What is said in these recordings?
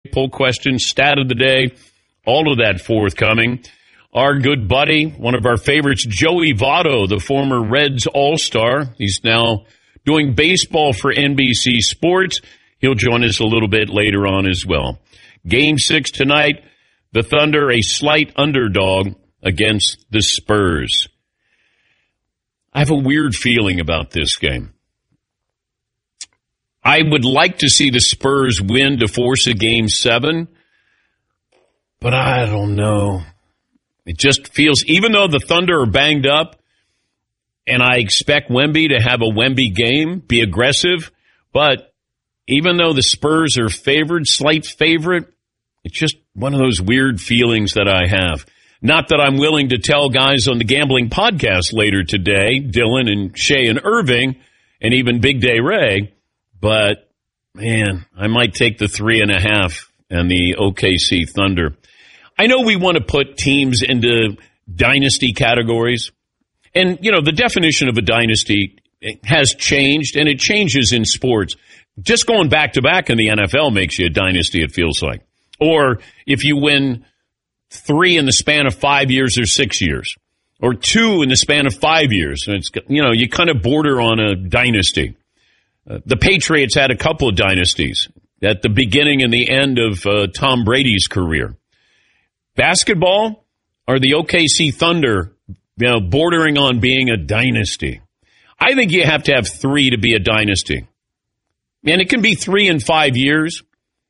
poll question, stat of the day, all of that forthcoming. Our good buddy, one of our favorites, Joey Votto, the former Reds All-Star. He's now doing baseball for NBC Sports. He'll join us a little bit later on as well. Game 6 tonight, the Thunder, a slight underdog against the Spurs. I have a weird feeling about this game. I would like to see the Spurs win to force a Game 7, but I don't know. It just feels, even though the Thunder are banged up, and I expect Wemby to have a Wemby game, be aggressive, but even though the Spurs are favored, slight favorite, it's just one of those weird feelings that I have. Not that I'm willing to tell guys on the Gambling Podcast later today, Dylan and Shay and Irving, and even Big Day Ray, but, man, I might take the 3.5 and the OKC Thunder. I know we want to put teams into dynasty categories. And, you know, the definition of a dynasty has changed, and it changes in sports. Just going back-to-back in the NFL makes you a dynasty, it feels like. Or if you win 3 in the span of 5 years or 6 years, or 2 in the span of 5 years. It's, you know, you kind of border on a dynasty. The Patriots had a couple of dynasties at the beginning and the end of Tom Brady's career. Basketball or the OKC Thunder, you know, bordering on being a dynasty. I think you have to have 3 to be a dynasty. And it can be 3 in 5 years,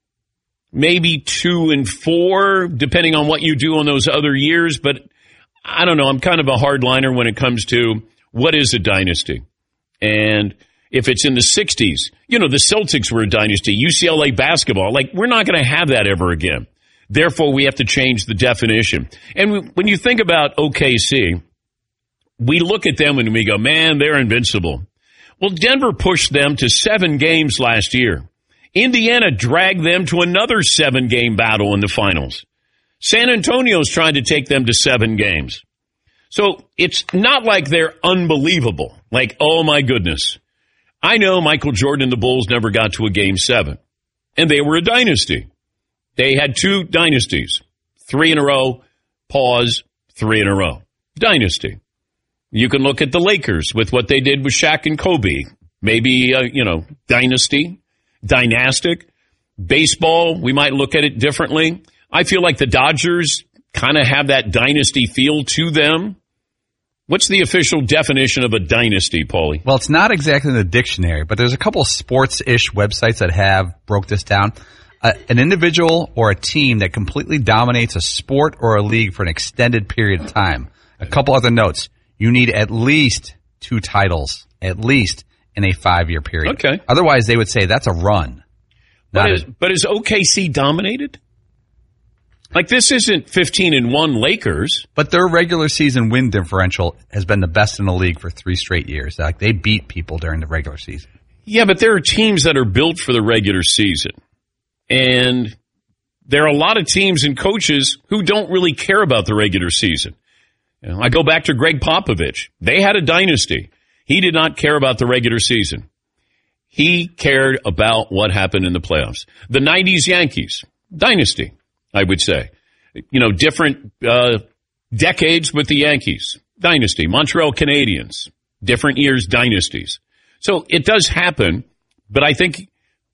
maybe 2 in 4, depending on what you do on those other years. But I don't know. I'm kind of a hardliner when it comes to what is a dynasty. And if it's in the 60s, you know, the Celtics were a dynasty, UCLA basketball, like we're not going to have that ever again. Therefore, we have to change the definition. And when you think about OKC, we look at them and we go, man, they're invincible. Well, Denver pushed them to 7 games last year. Indiana dragged them to another 7-game battle in the finals. San Antonio's trying to take them to 7 games. So it's not like they're unbelievable. Like, oh, my goodness. I know Michael Jordan and the Bulls never got to a Game 7, and they were a dynasty. They had 2 dynasties, 3 in a row, pause, 3 in a row. Dynasty. You can look at the Lakers with what they did with Shaq and Kobe. Maybe, dynasty, dynastic. Baseball, we might look at it differently. I feel like the Dodgers kind of have that dynasty feel to them. What's the official definition of a dynasty, Paulie? Well, it's not exactly in the dictionary, but there's a couple of sports-ish websites that have broke this down. An individual or a team that completely dominates a sport or a league for an extended period of time. A couple other notes. You need at least 2 titles, at least in a 5-year period. Okay. Otherwise, they would say that's a run. But is OKC dominated? Like, this isn't 15-1 Lakers. But their regular season win differential has been the best in the league for 3 straight years. Like, they beat people during the regular season. Yeah, but there are teams that are built for the regular season. And there are a lot of teams and coaches who don't really care about the regular season. You know, I go back to Greg Popovich. They had a dynasty. He did not care about the regular season. He cared about what happened in the playoffs. The 90s Yankees, dynasty, I would say. You know, different decades with the Yankees, dynasty. Montreal Canadiens, different years, dynasties. So it does happen, but I think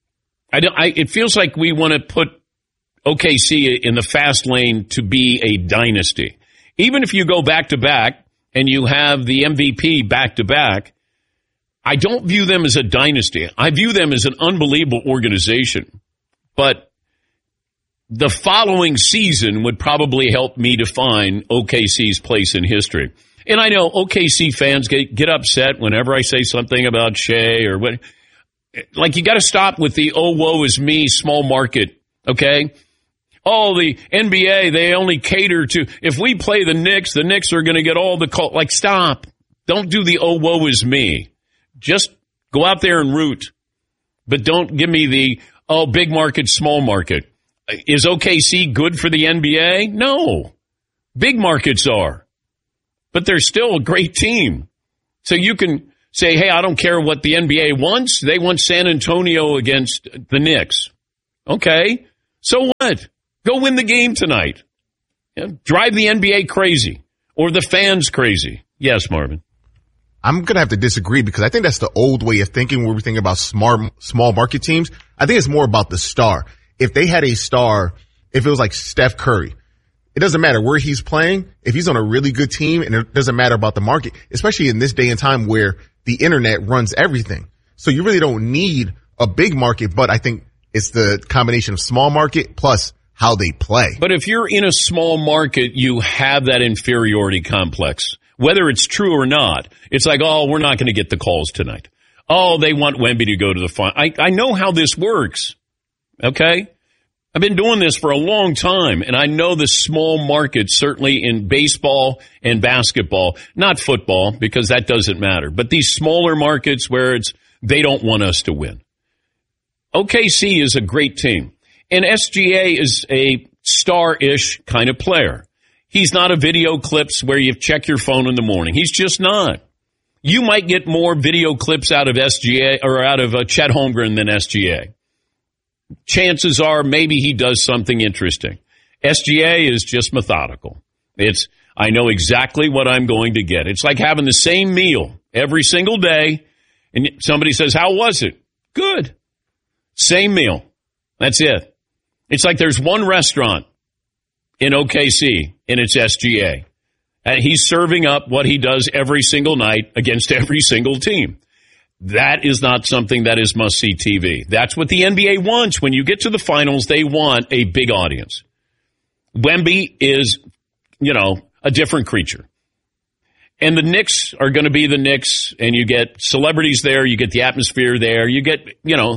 it feels like we want to put OKC in the fast lane to be a dynasty. Even if you go back-to-back and you have the MVP back-to-back, I don't view them as a dynasty. I view them as an unbelievable organization. But the following season would probably help me define OKC's place in history. And I know OKC fans get upset whenever I say something about Shea or what. Like, you got to stop with the, oh, woe is me, small market, okay? Oh, the NBA, they only cater to, if we play the Knicks are going to get all the call. Like, stop. Don't do the, oh, woe is me. Just go out there and root. But don't give me the, oh, big market, small market. Is OKC good for the NBA? No. Big markets are. But they're still a great team. So you can say, hey, I don't care what the NBA wants. They want San Antonio against the Knicks. Okay. So what? Go win the game tonight. Drive the NBA crazy or the fans crazy. Yes, Marvin. I'm going to have to disagree because I think that's the old way of thinking when we think about small market teams. I think it's more about the star. If they had a star, if it was like Steph Curry, it doesn't matter where he's playing. If he's on a really good team, and it doesn't matter about the market, especially in this day and time where the internet runs everything. So you really don't need a big market, but I think it's the combination of small market plus how they play. But if you're in a small market, you have that inferiority complex. Whether it's true or not, it's like, oh, we're not going to get the calls tonight. Oh, they want Wemby to go to the final. I know how this works, okay? I've been doing this for a long time, and I know the small market, certainly in baseball and basketball, not football, because that doesn't matter, but these smaller markets where they don't want us to win. OKC is a great team, and SGA is a star-ish kind of player. He's not a video clips where you check your phone in the morning. He's just not. You might get more video clips out of SGA or out of Chet Holmgren than SGA. Chances are maybe he does something interesting. SGA is just methodical. I know exactly what I'm going to get. It's like having the same meal every single day, and somebody says, how was it? Good. Same meal. That's it. It's like there's one restaurant in OKC, and it's SGA. And he's serving up what he does every single night against every single team. That is not something that is must-see TV. That's what the NBA wants. When you get to the finals, they want a big audience. Wemby is, a different creature. And the Knicks are going to be the Knicks, and you get celebrities there, you get the atmosphere there, you get,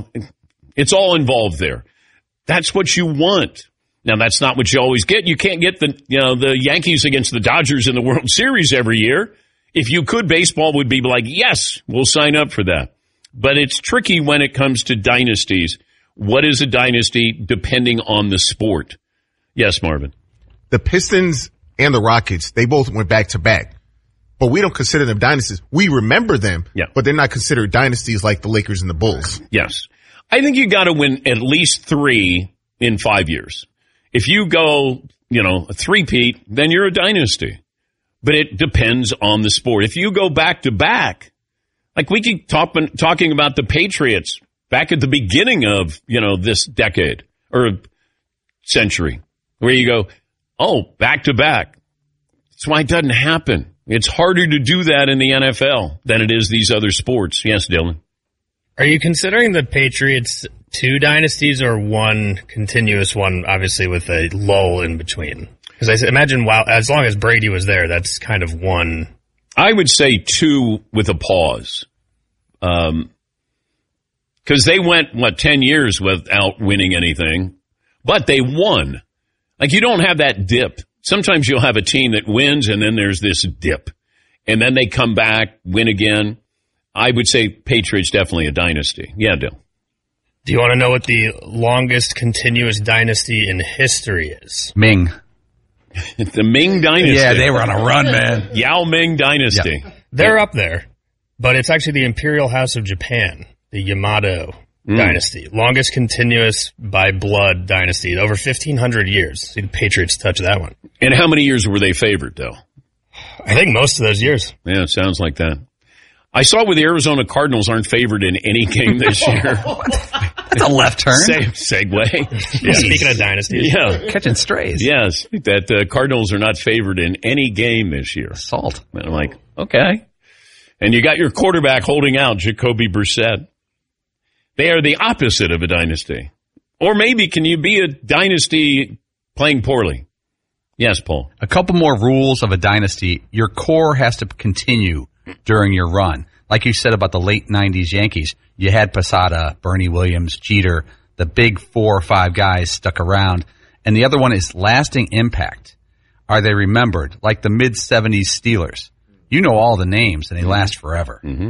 it's all involved there. That's what you want. Now, that's not what you always get. You can't get the Yankees against the Dodgers in the World Series every year. If you could, baseball would be like, yes, we'll sign up for that. But it's tricky when it comes to dynasties. What is a dynasty depending on the sport? Yes, Marvin. The Pistons and the Rockets, they both went back to back. But we don't consider them dynasties. We remember them, but they're not considered dynasties like the Lakers and the Bulls. Yes. I think you got to win at least 3 in 5 years. If you go, a three-peat, then you're a dynasty. But it depends on the sport. If you go back to back, like we keep talking about the Patriots back at the beginning of, this decade or century, where you go, oh, back to back. That's why it doesn't happen. It's harder to do that in the NFL than it is these other sports. Yes, Dylan. Are you considering the Patriots 2 dynasties or one continuous one, obviously with a lull in between? Because I imagine as long as Brady was there, that's kind of one. I would say 2 with a pause. Because they went, 10 years without winning anything, but they won. Like, you don't have that dip. Sometimes you'll have a team that wins, and then there's this dip. And then they come back, win again. I would say Patriots definitely a dynasty. Yeah, Dill. Do you want to know what the longest continuous dynasty in history is? Ming. The Ming Dynasty. Yeah, they were on a run, man. Yao Ming Dynasty. Yeah. They're up there, but it's actually the Imperial House of Japan, the Yamato Dynasty. Longest continuous by blood dynasty, over 1,500 years. See the Patriots touch that one. And how many years were they favored, though? I think most of those years. Yeah, it sounds like that. I saw where the Arizona Cardinals aren't favored in any game this year. It's a left turn. Segue. Yes. Speaking of dynasties. Yeah. Catching strays. Yes, that Cardinals are not favored in any game this year. Salt. And I'm like, okay. And you got your quarterback holding out, Jacoby Brissett. They are the opposite of a dynasty. Or maybe can you be a dynasty playing poorly? Yes, Paul. A couple more rules of a dynasty. Your core has to continue during your run. Like you said about the late 90s Yankees, you had Posada, Bernie Williams, Jeter, the big 4 or 5 guys stuck around. And the other one is lasting impact. Are they remembered? Like the mid-70s Steelers. You know all the names, and they last forever. Mm-hmm.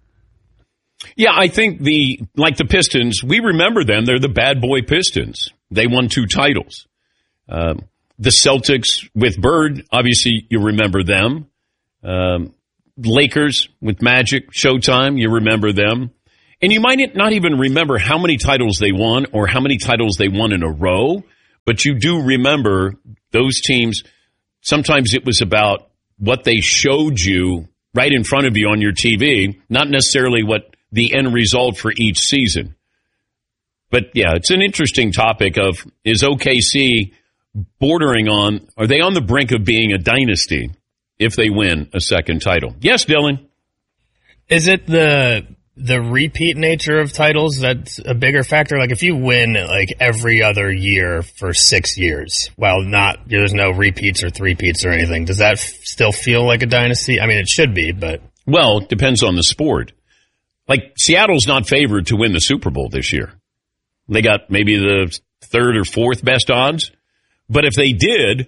Yeah, I think like the Pistons, we remember them. They're the bad boy Pistons. They won 2 titles. The Celtics with Bird, obviously you remember them. Lakers with Magic, Showtime, you remember them. And you might not even remember how many titles they won or how many titles they won in a row, but you do remember those teams. Sometimes it was about what they showed you right in front of you on your TV, not necessarily what the end result for each season. But yeah, it's an interesting topic of, is OKC bordering on, are they on the brink of being a dynasty if they win a second title? Yes, Dylan. Is it the repeat nature of titles that's a bigger factor? Like if you win like every other year for 6 years, while there's no repeats or three-peats or anything, does that still feel like a dynasty? I mean, it should be, but... Well, it depends on the sport. Like Seattle's not favored to win the Super Bowl this year. They got maybe the third or fourth best odds. But if they did,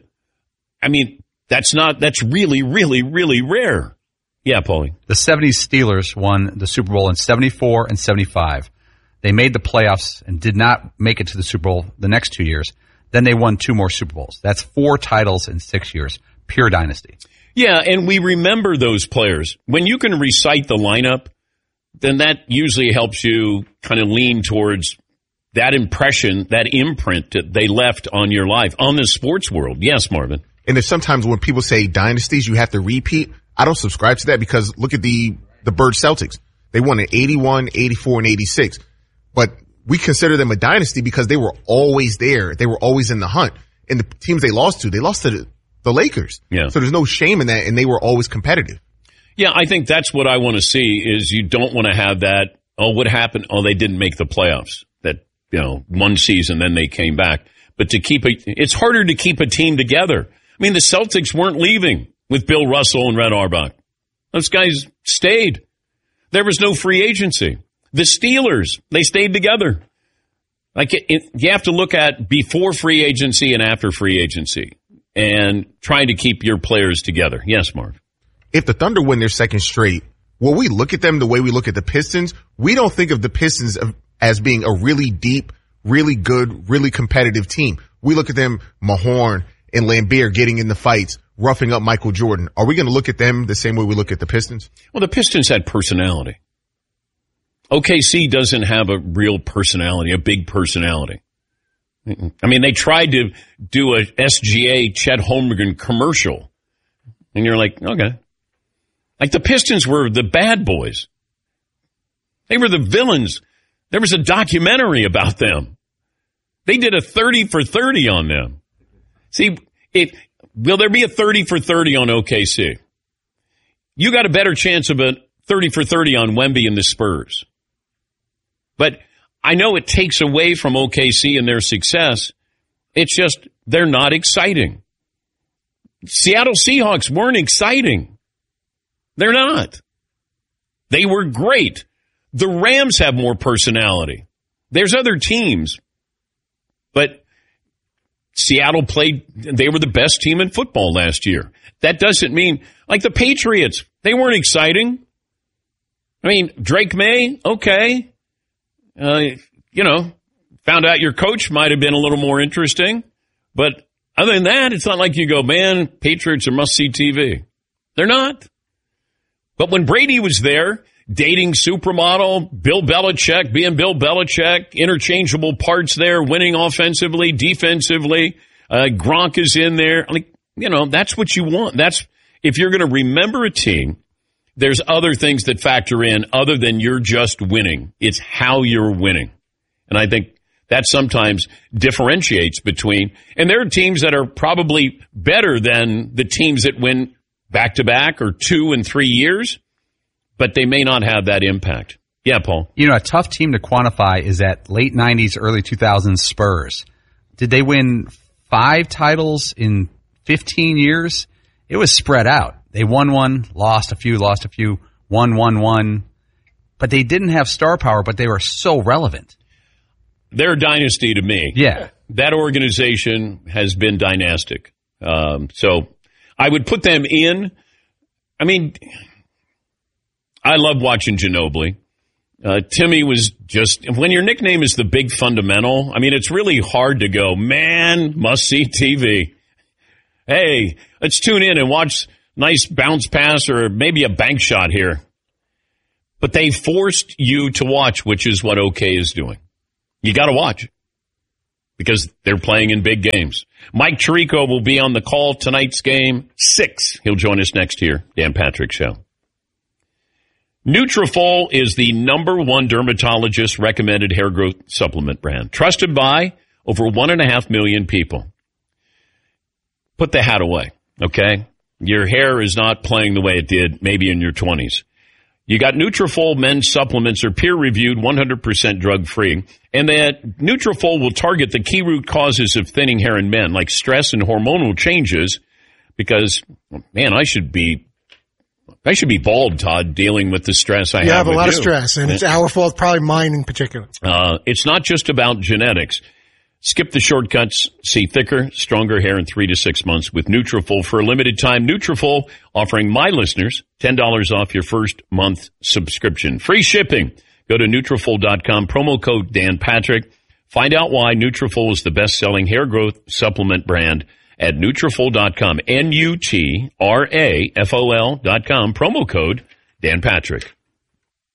I mean, that's really, really, really rare. Yeah, Paulie. The 70s Steelers won the Super Bowl in 74 and 75. They made the playoffs and did not make it to the Super Bowl the next 2 years. Then they won 2 more Super Bowls. That's 4 titles in 6 years. Pure dynasty. Yeah, and we remember those players. When you can recite the lineup, then that usually helps you kind of lean towards that impression, that imprint that they left on your life, on the sports world. Yes, Marvin. And if sometimes when people say dynasties, you have to repeat, I don't subscribe to that because look at the Bird Celtics. They won in 81, 84, and 86. But we consider them a dynasty because they were always there. They were always in the hunt. And the teams they lost to the Lakers. Yeah. So there's no shame in that, and they were always competitive. Yeah, I think that's what I want to see is you don't want to have that, what happened? Oh, they didn't make the playoffs. That, one season, then they came back. But it's harder to keep a team together. I mean, the Celtics weren't leaving with Bill Russell and Red Auerbach. Those guys stayed. There was no free agency. The Steelers, they stayed together. Like you have to look at before free agency and after free agency and trying to keep your players together. Yes, Marv. If the Thunder win their second straight, when we look at them the way we look at the Pistons, we don't think of the Pistons as being a really deep, really good, really competitive team. We look at them, Mahorn and Lambert getting in the fights, roughing up Michael Jordan. Are we going to look at them the same way we look at the Pistons? Well, the Pistons had personality. OKC doesn't have a real personality, a big personality. I mean, they tried to do a SGA Chet Holmgren commercial, and you're like, okay. Like the Pistons were the bad boys. They were the villains. There was a documentary about them. They did a 30 for 30 on them. See, will there be a 30 for 30 on OKC? You got a better chance of a 30 for 30 on Wemby and the Spurs. But I know it takes away from OKC and their success. It's just they're not exciting. Seattle Seahawks weren't exciting. They're not. They were great. The Rams have more personality. There's other teams. But Seattle they were the best team in football last year. That doesn't mean, like the Patriots, they weren't exciting. I mean, Drake May, okay. Found out your coach might have been a little more interesting. But other than that, it's not like you go, man, Patriots are must-see TV. They're not. But when Brady was there, dating supermodel, Bill Belichick, being Bill Belichick, interchangeable parts there, winning offensively, defensively, Gronk is in there. Like, that's what you want. If you're going to remember a team, there's other things that factor in other than you're just winning. It's how you're winning. And I think that sometimes differentiates between, and there are teams that are probably better than the teams that win back-to-back or 2 and 3 years, but they may not have that impact. Yeah, Paul. A tough team to quantify is that late 90s, early 2000s Spurs. Did they win 5 titles in 15 years? It was spread out. They won one, lost a few, won. But they didn't have star power, but they were so relevant. They're a dynasty to me. Yeah. That organization has been dynastic. So I would put them in. I mean, I love watching Ginobili. Timmy was just, when your nickname is the big fundamental, I mean, it's really hard to go, man, must see TV. Hey, let's tune in and watch nice bounce pass or maybe a bank shot here. But they forced you to watch, which is what OK is doing. You got to watch because they're playing in big games. Mike Tirico will be on the call tonight's game 6. He'll join us next year. Dan Patrick Show. Nutrafol is the #1 dermatologist recommended hair growth supplement brand, trusted by over 1.5 million people. Put the hat away, okay? Your hair is not playing the way it did maybe in your 20s. You got Nutrafol men's supplements are peer-reviewed, 100% drug-free, and that Nutrafol will target the key root causes of thinning hair in men, like stress and hormonal changes, because, man, I should be bald, Todd, dealing with the stress I have. You have a lot you. of stress, and it's our fault, probably mine in particular. It's not just about genetics. Skip the shortcuts. See thicker, stronger hair in 3 to 6 months with Nutrafol. For a limited time, Nutrafol offering my listeners $10 off your first month subscription. Free shipping. Go to Nutrafol.com, promo code Dan Patrick. Find out why Nutrafol is the best-selling hair growth supplement brand at Nutrafol.com, Nutrafol.com, promo code Dan Patrick.